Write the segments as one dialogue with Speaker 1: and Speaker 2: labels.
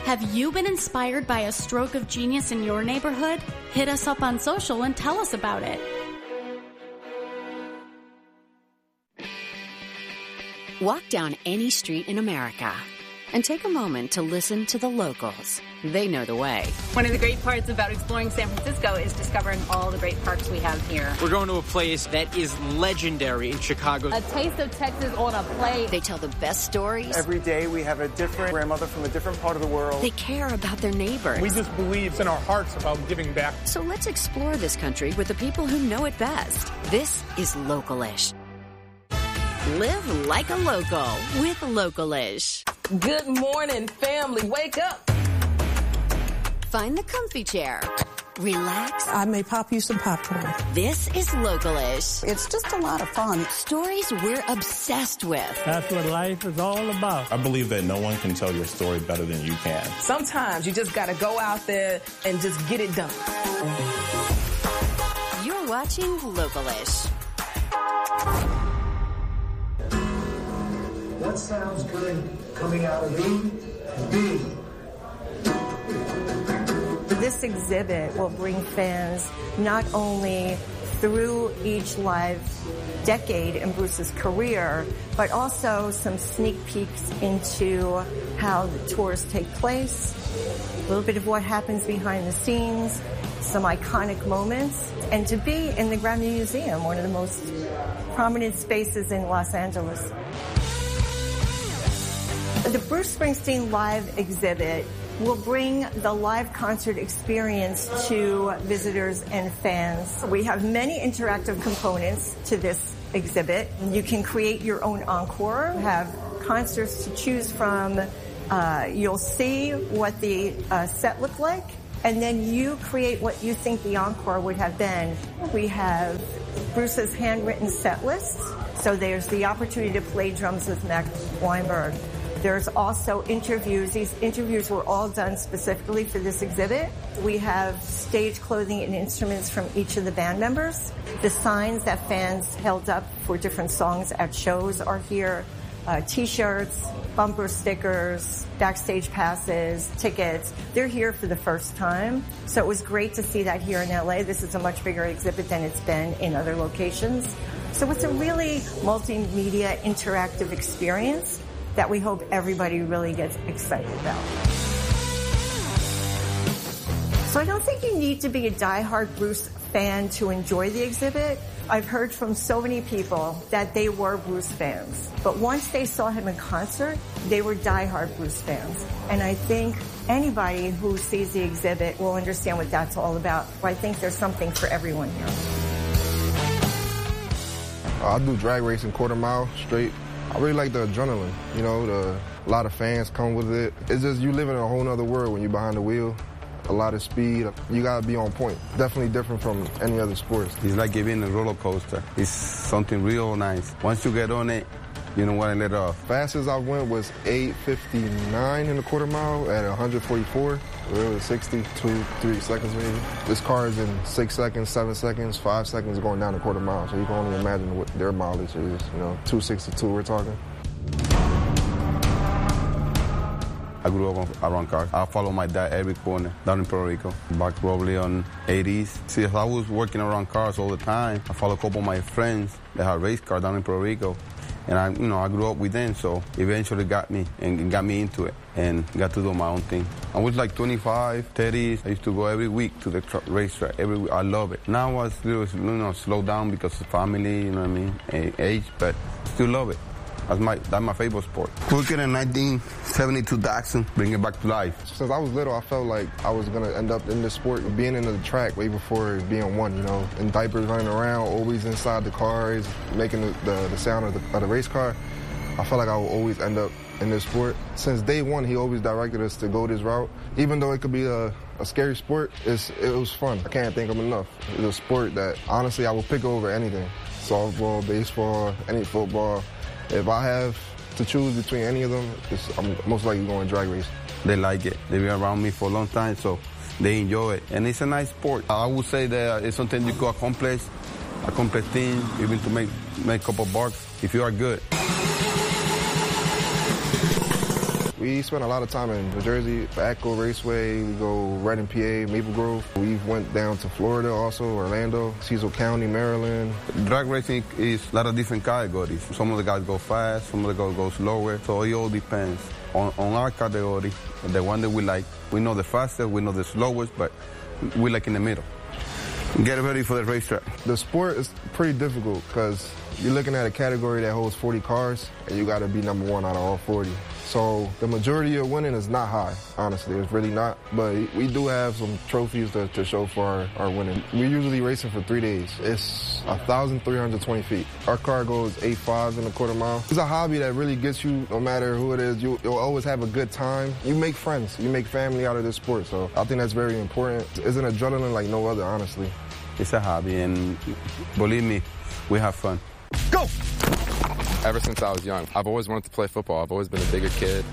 Speaker 1: Have you been inspired by a stroke of genius in your neighborhood? Hit us up on social and tell us about it.
Speaker 2: Walk down any street in America and take a moment to listen to the locals. They know the way.
Speaker 3: One of the great parts about exploring San Francisco is discovering all the great parks we have here.
Speaker 4: We're going to a place that is legendary in Chicago.
Speaker 3: A taste of Texas on a plate.
Speaker 2: They tell the best stories.
Speaker 5: Every day we have a different grandmother from a different part of the world.
Speaker 2: They care about their neighbors.
Speaker 6: We just believe in our hearts about giving back.
Speaker 2: So let's explore this country with the people who know it best. This is Local-ish. Live like a local with Local-ish.
Speaker 7: Good morning, family. Wake up.
Speaker 2: Find the comfy chair. Relax.
Speaker 8: I may pop you some popcorn.
Speaker 2: This is Local-ish.
Speaker 8: It's just a lot of fun.
Speaker 2: Stories we're obsessed with.
Speaker 9: That's what life is all about.
Speaker 10: I believe that no one can tell your story better than you can.
Speaker 7: Sometimes you just got to go out there and just get it done.
Speaker 2: You're watching Local-ish.
Speaker 11: What sounds good coming out of E? B.
Speaker 12: This exhibit will bring fans not only through each live decade in Bruce's career, but also some sneak peeks into how the tours take place, a little bit of what happens behind the scenes, some iconic moments, and to be in the Grammy Museum, one of the most prominent spaces in Los Angeles. The Bruce Springsteen Live exhibit will bring the live concert experience to visitors and fans. We have many interactive components to this exhibit. You can create your own encore, have concerts to choose from. You'll see what the set looked like, and then you create what you think the encore would have been. We have Bruce's handwritten set list, so there's the opportunity to play drums with Max Weinberg. There's also interviews. These interviews were all done specifically for this exhibit. We have stage clothing and instruments from each of the band members. The signs that fans held up for different songs at shows are here. T-shirts, bumper stickers, backstage passes, tickets. They're here for the first time. So it was great to see that here in LA. This is a much bigger exhibit than it's been in other locations. So it's a really multimedia interactive experience that we hope everybody really gets excited about. So I don't think you need to be a diehard Bruce fan to enjoy the exhibit. I've heard from so many people that they were Bruce fans, but once they saw him in concert, they were diehard Bruce fans. And I think anybody who sees the exhibit will understand what that's all about. I think there's something for everyone here.
Speaker 13: I do drag racing, quarter mile, straight. I really like the adrenaline, you know, a lot of fans come with it. It's just you live in a whole other world when you're behind the wheel. A lot of speed. You gotta be on point. Definitely different from any other sports.
Speaker 14: It's like giving a roller coaster. It's something real nice. Once you get on it, you don't want to let it off.
Speaker 13: Fastest I went was 8:59 in the quarter mile at 144. It was 3 seconds maybe. This car is in 6 seconds, 7 seconds, 5 seconds going down the quarter mile. So you can only imagine what their mileage is, you know, 262 we're talking.
Speaker 14: I grew up around cars. I follow my dad every corner down in Puerto Rico, back probably on 80s. See, I was working around cars all the time. I follow a couple of my friends that had race cars down in Puerto Rico. And I grew up with them, so eventually got me into it and got to do my own thing. I was like 25, 30s. I used to go every week to the racetrack. Every week. I love it. Now I was a little, slow down because of family, you know what I mean, age, but still love it. That's my favorite sport. Look at a 1972 Datsun, bring it back to life.
Speaker 13: Since I was little, I felt like I was going to end up in this sport, being in the track way before being one, you know, in diapers running around, always inside the cars, making the sound of the race car. I felt like I would always end up in this sport. Since day one, he always directed us to go this route. Even though it could be a scary sport, it was fun. I can't think of enough. It's a sport that, honestly, I would pick over anything. Softball, baseball, any football. If I have to choose between any of them, I'm most likely going drag race.
Speaker 14: They like it. They've been around me for a long time, so they enjoy it. And it's a nice sport. I would say that it's something you could accomplish things, even to make a couple bucks, if you are good.
Speaker 13: We spent a lot of time in New Jersey, Atco Raceway. We go Redding, PA, Maple Grove. We went down to Florida also, Orlando, Cecil County, Maryland.
Speaker 14: Drag racing is a lot of different categories. Some of the guys go fast, some of the guys go slower. So it all depends on our category, the one that we like. We know the fastest, we know the slowest, but we like in the middle. Get ready for the racetrack.
Speaker 13: The sport is pretty difficult because you're looking at a category that holds 40 cars, and you got to be number one out of all 40. So the majority of winning is not high, honestly. It's really not. But we do have some trophies to show for our winning. We're usually racing for 3 days. It's 1,320 feet. Our car goes 8.5 in a quarter mile. It's a hobby that really gets you, no matter who it is, you'll always have a good time. You make friends. You make family out of this sport. So I think that's very important. It's an adrenaline like no other, honestly.
Speaker 14: It's a hobby, and believe me, we have fun.
Speaker 15: Go! Ever since I was young, I've always wanted to play football. I've always been a bigger kid.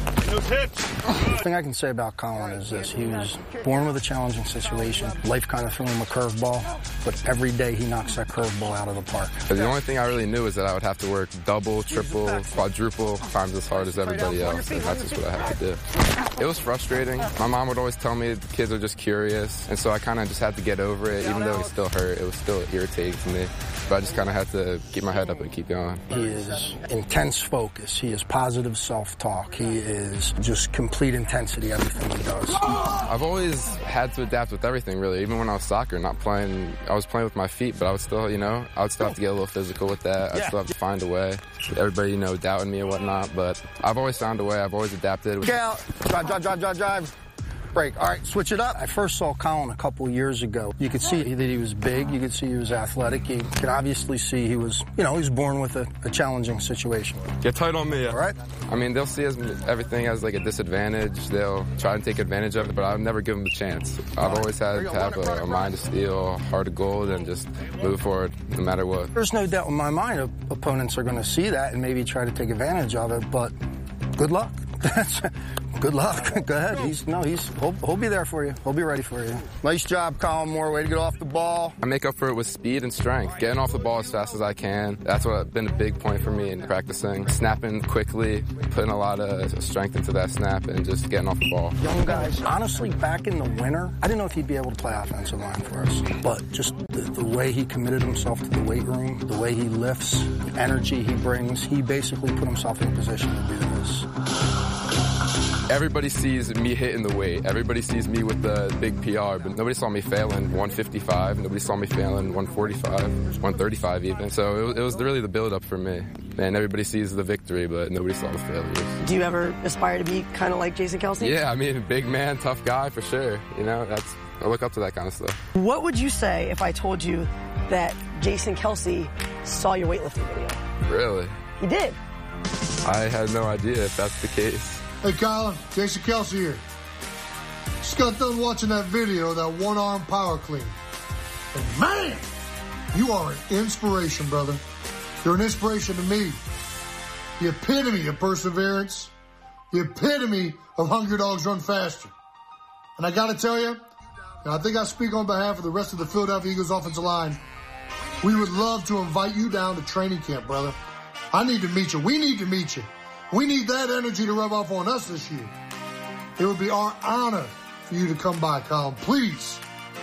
Speaker 16: The thing I can say about Colin is this. He was born with a challenging situation. Life kind of threw him a curveball, but every day he knocks that curveball out of the park.
Speaker 15: But the only thing I really knew is that I would have to work double, triple, quadruple times as hard as everybody else, and that's just what I have to do. It was frustrating. My mom would always tell me the kids are just curious, and so I kind of just had to get over it. Even though it still hurt, it was still irritating to me. But I just kind of had to keep my head up and keep going.
Speaker 16: He is intense focus. He is positive self-talk. He is just complete intensity, everything he does.
Speaker 15: I've always had to adapt with everything, really. Even when I was soccer, I was playing with my feet, but I would still, I would still have to get a little physical with that. I'd still have to find a way. Everybody, doubting me and whatnot, but I've always found a way. I've always adapted.
Speaker 16: Get out. Drive. Break. All right, switch it up. I first saw Colin a couple years ago. You could see that he was big. You could see he was athletic. You could obviously see he was, he was born with a challenging situation.
Speaker 15: Get tight on me.
Speaker 16: All right?
Speaker 15: I mean, they'll see everything as like a disadvantage. They'll try and take advantage of it, but I'll never give them the chance. I've always had to have a mind of steel, a heart of gold, and just move forward no matter what.
Speaker 16: There's no doubt in my mind opponents are going to see that and maybe try to take advantage of it, but good luck. Good luck. Go ahead. He'll be there for you. He'll be ready for you. Nice job, Colin Moore. Way to get off the ball.
Speaker 15: I make up for it with speed and strength. Getting off the ball as fast as I can. That's what's been a big point for me in practicing. Snapping quickly, putting a lot of strength into that snap, and just getting off the ball.
Speaker 16: Young guys, honestly, back in the winter, I didn't know if he'd be able to play offensive line for us. But just the way he committed himself to the weight room, the way he lifts, the energy he brings, he basically put himself in a position to do this.
Speaker 15: Everybody sees me hitting the weight. Everybody sees me with the big PR, but nobody saw me failing 155. Nobody saw me failing 145, 135 even. So it was really the build-up for me. And everybody sees the victory, but nobody saw the failures.
Speaker 17: Do you ever aspire to be kind of like Jason Kelce?
Speaker 15: Yeah, I mean, big man, tough guy for sure. I look up to that kind of stuff.
Speaker 17: What would you say if I told you that Jason Kelce saw your weightlifting video?
Speaker 15: Really?
Speaker 17: He did.
Speaker 15: I had no idea if that's the case.
Speaker 11: Hey, Colin, Jason Kelce here. Just got done watching that video, that one-arm power clean. And man, you are an inspiration, brother. You're an inspiration to me. The epitome of perseverance. The epitome of Hungry Dogs Run Faster. And I got to tell you, and I think I speak on behalf of the rest of the Philadelphia Eagles offensive line, we would love to invite you down to training camp, brother. I need to meet you. We need to meet you. We need that energy to rub off on us this year. It would be our honor for you to come by, Colin. Please.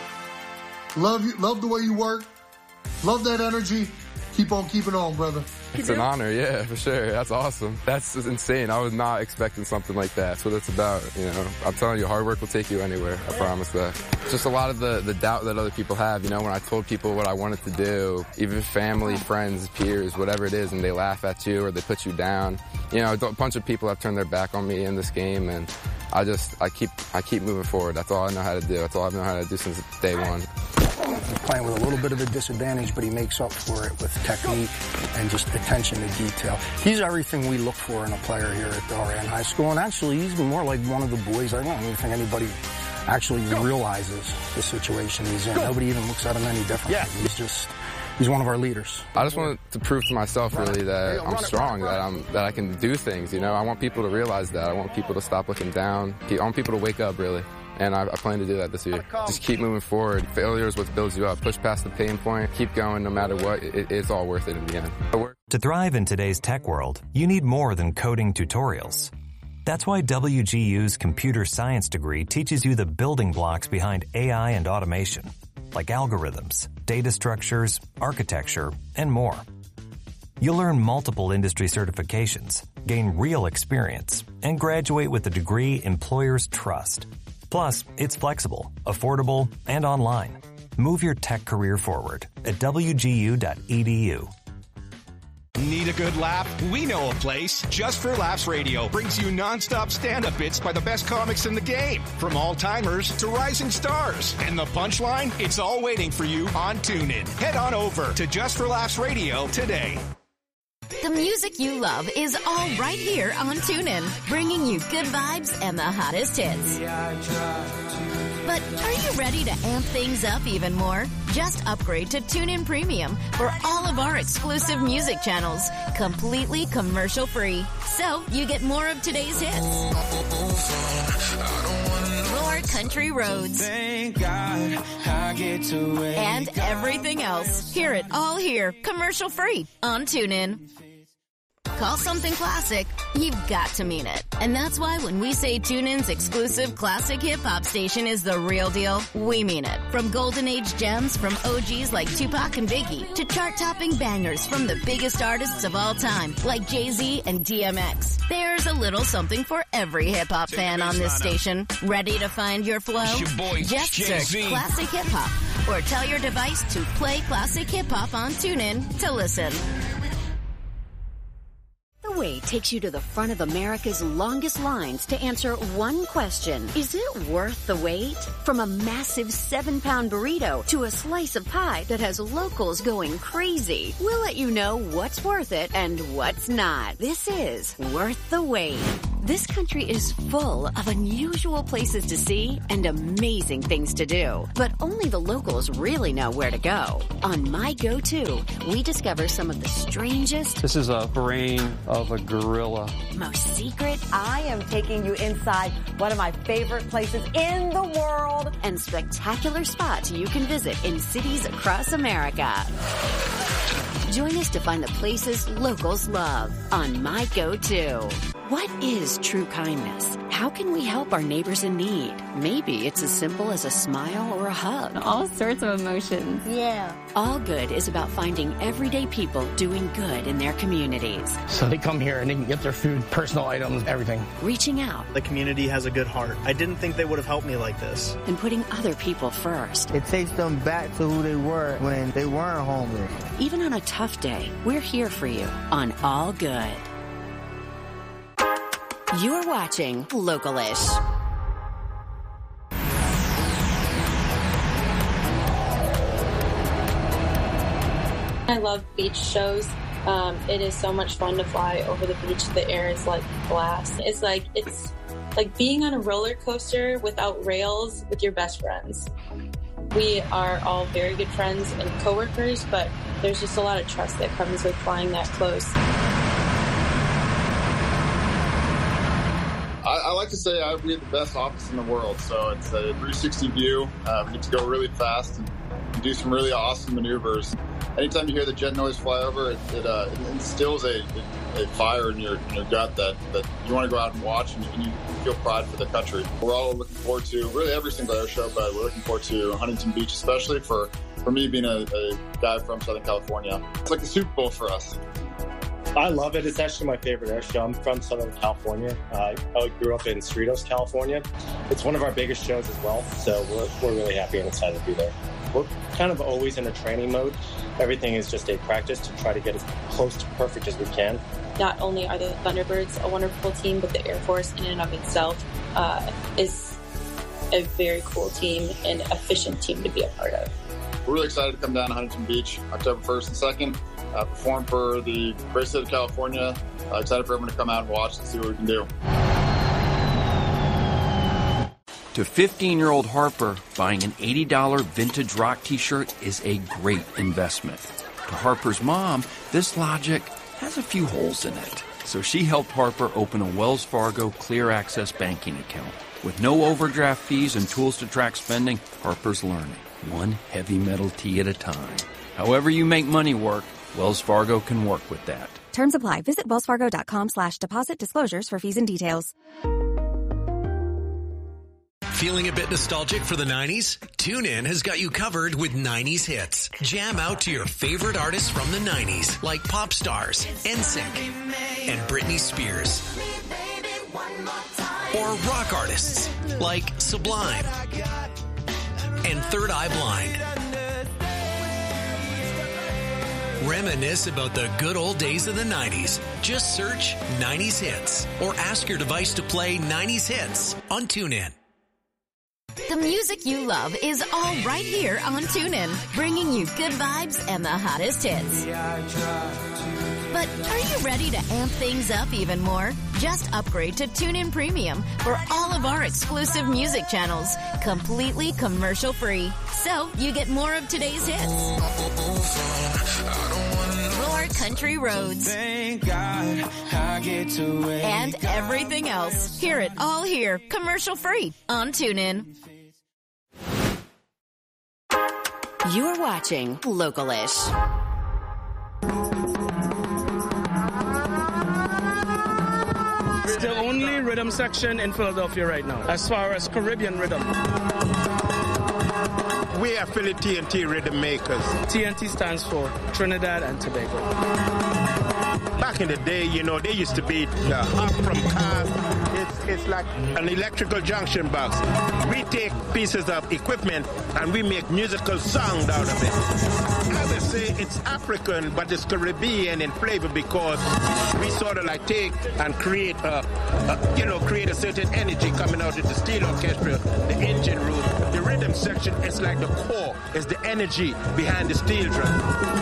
Speaker 11: Love you. Love the way you work. Love that energy. Keep on keeping on, brother.
Speaker 15: It's an honor, yeah, for sure. That's awesome. That's insane. I was not expecting something like that. That's what it's about, I'm telling you, hard work will take you anywhere. I promise that. Just a lot of the doubt that other people have, when I told people what I wanted to do, even family, friends, peers, whatever it is, and they laugh at you or they put you down. A bunch of people have turned their back on me in this game, and I keep moving forward. That's all I know how to do. That's all I've known how to do since day one.
Speaker 16: He's playing with a little bit of a disadvantage, but he makes up for it with technique and just attention to detail. He's everything we look for in a player here at Darien High School, and actually he's more like one of the boys. I don't even think anybody actually realizes the situation he's in. Nobody even looks at him any differently. Yeah. He's one of our leaders.
Speaker 15: I just wanted to prove to myself, really, that I'm strong, that I can do things, I want people to realize that. I want people to stop looking down. I want people to wake up, really. And I plan to do that this year. Just keep moving forward. Failure is what builds you up. Push past the pain point. Keep going no matter what. It's all worth it in the end.
Speaker 18: To thrive in today's tech world, you need more than coding tutorials. That's why WGU's computer science degree teaches you the building blocks behind AI and automation, like algorithms, data structures, architecture, and more. You'll earn multiple industry certifications, gain real experience, and graduate with a degree employers trust. Plus, it's flexible, affordable, and online. Move your tech career forward at wgu.edu.
Speaker 19: Need a good laugh? We know a place. Just for Laughs Radio brings you nonstop stand-up bits by the best comics in the game, from all-timers to rising stars. And the punchline? It's all waiting for you on TuneIn. Head on over to Just for Laughs Radio today.
Speaker 2: The music you love is all right here on TuneIn, bringing you good vibes and the hottest hits. But are you ready to amp things up even more? Just upgrade to TuneIn Premium for all of our exclusive music channels, completely commercial-free. So you get more of today's hits, more country roads, and everything else. Hear it all here, commercial-free on TuneIn. Call something classic, you've got to mean it. And that's why when we say TuneIn's exclusive classic hip-hop station is the real deal, we mean it. From golden age gems from OGs like Tupac and Biggie to chart-topping bangers from the biggest artists of all time like Jay-Z and DMX. There's a little something for every hip-hop fan on this station. Ready to find your flow? Just search Classic Hip-Hop or tell your device to play Classic Hip-Hop on TuneIn to listen. The Wait takes you to the front of America's longest lines to answer one question. Is it worth the wait? From a massive 7-pound burrito to a slice of pie that has locals going crazy, we'll let you know what's worth it and what's not. This is Worth the Wait. This country is full of unusual places to see and amazing things to do, but only the locals really know where to go. On My Go-To, we discover some of the strangest...
Speaker 20: This is a brain of a gorilla.
Speaker 2: ...most secret...
Speaker 21: I am taking you inside one of my favorite places in the world...
Speaker 2: ...and spectacular spots you can visit in cities across America. Join us to find the places locals love on My Go-To. What is true kindness? How can we help our neighbors in need? Maybe it's as simple as a smile or a hug.
Speaker 3: All sorts of emotions.
Speaker 21: Yeah.
Speaker 2: All Good is about finding everyday people doing good in their communities.
Speaker 22: So they come here and they can get their food, personal items, everything.
Speaker 2: Reaching out.
Speaker 23: The community has a good heart. I didn't think they would have helped me like this.
Speaker 2: And putting other people first.
Speaker 24: It takes them back to who they were when they weren't homeless.
Speaker 2: Even on a tough day, we're here for you on All Good. You're watching Local-ish.
Speaker 25: I love beach shows. It is so much fun to fly over the beach. The air is like glass. It's like being on a roller coaster without rails with your best friends. We are all very good friends and coworkers, but there's just a lot of trust that comes with flying that close.
Speaker 26: I like to say we have the best office in the world, so it's a 360 view. We get to go really fast and do some really awesome maneuvers. Anytime you hear the jet noise fly over, it instills a fire in your gut that you want to go out and watch, and you feel pride for the country. We're all looking forward to really every single air show, but we're looking forward to Huntington Beach, especially for me being a guy from Southern California. It's like the Super Bowl for us.
Speaker 27: I love it. It's actually my favorite air show. I'm from Southern California. I grew up in Cerritos, California. It's one of our biggest shows as well, so we're really happy and excited to be there. We're kind of always in a training mode. Everything is just a practice to try to get as close to perfect as we can.
Speaker 25: Not only are the Thunderbirds a wonderful team, but the Air Force in and of itself is a very cool team and efficient team to be a part of.
Speaker 26: We're really excited to come down to Huntington Beach October 1st and 2nd, perform for the great state of California. Excited for everyone to come out and watch and see what we can do.
Speaker 28: To 15-year-old Harper, buying an $80 vintage rock t-shirt is a great investment. To Harper's mom, this logic has a few holes in it. So she helped Harper open a Wells Fargo Clear Access banking account. With no overdraft fees and tools to track spending, Harper's learning, one heavy metal tee at a time. However you make money work, Wells Fargo can work with that.
Speaker 1: Terms apply. Visit wellsfargo.com/deposit disclosures for fees and details.
Speaker 4: Feeling a bit nostalgic for the 90s? TuneIn has got you covered with 90s hits. Jam out to your favorite artists from the 90s, like Pop Stars, NSYNC, and Britney Spears. Or rock artists, like Sublime and Third Eye Blind. Reminisce about the good old days of the 90s. Just search 90s Hits or ask your device to play 90s Hits on TuneIn.
Speaker 2: The music you love is all right here on TuneIn, bringing you good vibes and the hottest hits. But are you ready to amp things up even more? Just upgrade to TuneIn Premium for all of our exclusive music channels, completely commercial-free. So you get more of today's hits, more country roads, and everything else. Hear it all here, commercial-free on TuneIn.
Speaker 5: You're watching Local-ish.
Speaker 22: It's the only rhythm section in Philadelphia right now, as far as Caribbean rhythm.
Speaker 6: We are Philly TNT Rhythm Makers.
Speaker 22: TNT stands for Trinidad and Tobago.
Speaker 6: Back in the day, you know, they used to be the hop from cars. It's like an electrical junction box. We take pieces of equipment and we make musical sound out of it. I would say it's African, but it's Caribbean in flavor because we sort of like take and create a certain energy coming out of the steel orchestra, the engine room. The rhythm section is like the core, is the energy behind the steel drum.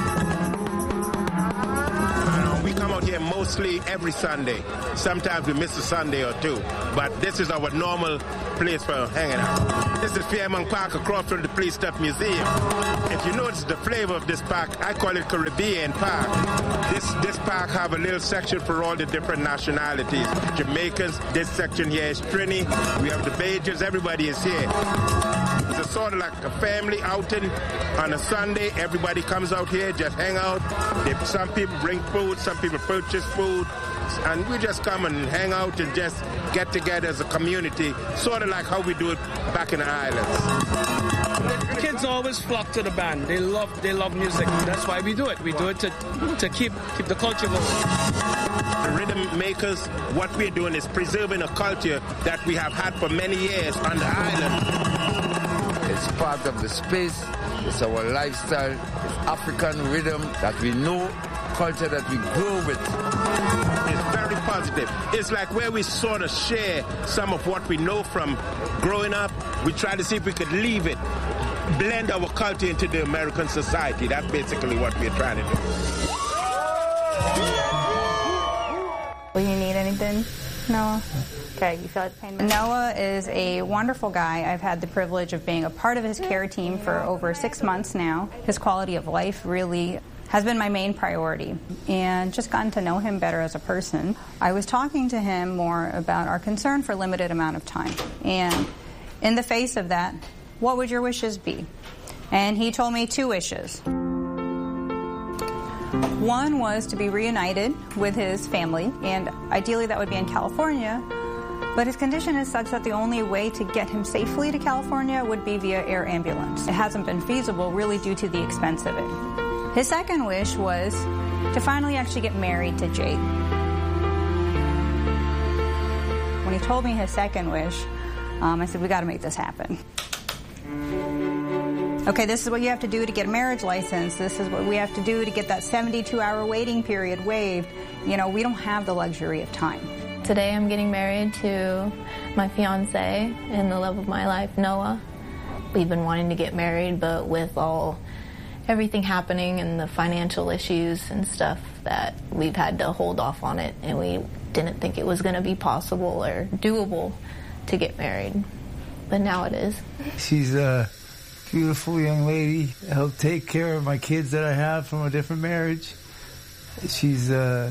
Speaker 6: We come out here mostly every Sunday. Sometimes we miss a Sunday or two, but this is our normal place for hanging out. This is Fairmount Park across from the Police Stuff Museum. If you notice the flavor of this park, I call it Caribbean Park. This park have a little section for all the different nationalities. Jamaicans, this section here is Trini. We have the Bajans, everybody is here. It's a sort of like a family outing on a Sunday. Everybody comes out here, just hang out. Some people bring food, some people purchase food, and we just come and hang out and just get together as a community, sort of like how we do it back in the islands.
Speaker 22: Kids always flock to the band. They love music. That's why we do it. We do it to keep the culture going.
Speaker 6: The Rhythm Makers, what we're doing is preserving a culture that we have had for many years on the island.
Speaker 7: It's part of the space. It's our lifestyle. It's African rhythm that we know, culture that we grow with.
Speaker 6: It's very positive. It's like where we sort of share some of what we know from growing up. We try to see if we could leave it, blend our culture into the American society. That's basically what we're trying to do.
Speaker 8: Will you need anything, Noah? Okay, you feel like pain? Noah is a wonderful guy. I've had the privilege of being a part of his care team for over 6 months now. His quality of life really has been my main priority, and just gotten to know him better as a person. I was talking to him more about our concern for limited amount of time, and in the face of that, what would your wishes be? And he told me 2 wishes. One was to be reunited with his family, and ideally that would be in California, but his condition is such that the only way to get him safely to California would be via air ambulance. It hasn't been feasible really due to the expense of it. His second wish was to finally actually get married to Jade. When he told me his second wish, I said, we got to make this happen. Okay, this is what you have to do to get a marriage license. This is what we have to do to get that 72-hour waiting period waived. You know, we don't have the luxury of time.
Speaker 9: Today I'm getting married to my fiance and the love of my life, Noah. We've been wanting to get married, but with everything happening and the financial issues and stuff, that we've had to hold off on it, and we didn't think it was going to be possible or doable to get married. But now it is.
Speaker 10: She's a beautiful young lady. Helped take care of my kids that I have from a different marriage. She's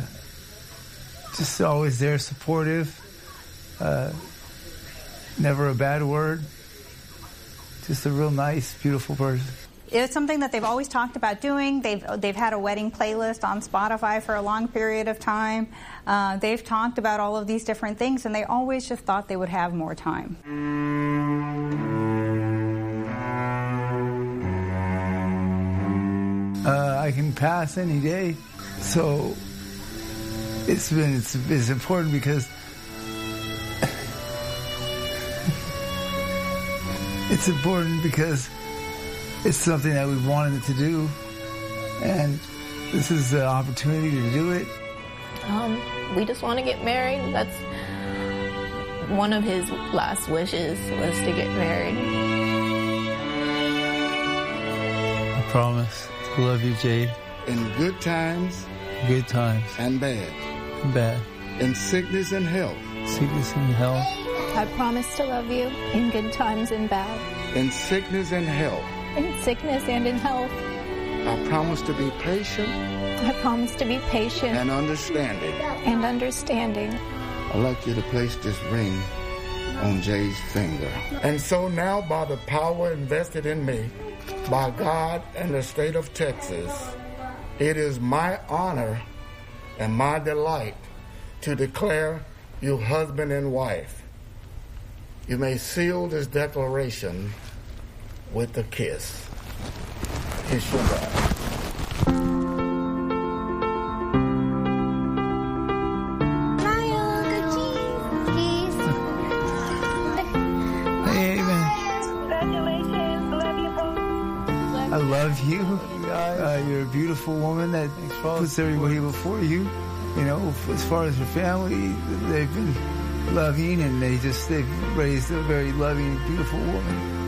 Speaker 10: just always there, supportive. Never a bad word. Just a real nice, beautiful person.
Speaker 8: It's something that they've always talked about doing. They've had a wedding playlist on Spotify for a long period of time. They've talked about all of these different things, and they always just thought they would have more time.
Speaker 10: I can pass any day, so it's important because it's important because it's something that we wanted to do, and this is the opportunity to do it.
Speaker 9: We just want to get married. That's one of his last wishes, was to get married.
Speaker 10: I promise to love you, Jade.
Speaker 11: In good times.
Speaker 10: Good times.
Speaker 11: And bad.
Speaker 10: Bad.
Speaker 11: In sickness and health.
Speaker 10: Sickness and health.
Speaker 9: I promise to love you in good times and bad.
Speaker 11: In sickness and health.
Speaker 9: In sickness and in health.
Speaker 11: I promise to be patient.
Speaker 9: I promise to be patient.
Speaker 11: And understanding.
Speaker 9: And understanding.
Speaker 11: I'd like you to place this ring on Jay's finger. And so now, by the power invested in me, by God and the state of Texas, it is my honor and my delight to declare you husband and wife. You may seal this declaration with a kiss. Kiss your bride.
Speaker 10: I love you. You're a beautiful woman that puts everybody before you. You know, as far as your family, they've been loving, and they've raised a very loving, beautiful woman.